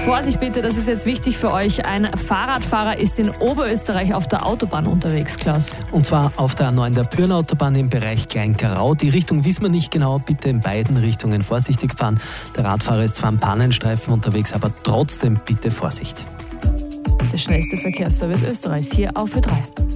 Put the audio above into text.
Vorsicht bitte, das ist jetzt wichtig für euch. Ein Fahrradfahrer ist in Oberösterreich auf der Autobahn unterwegs, Klaus. Und zwar auf der A9 der Pyrnautobahn im Bereich Kleinkarau. Die Richtung wissen wir nicht genau, bitte in beiden Richtungen vorsichtig fahren. Der Radfahrer ist zwar am Pannenstreifen unterwegs, aber trotzdem bitte Vorsicht. Der schnellste Verkehrsservice Österreichs hier auf Ö3.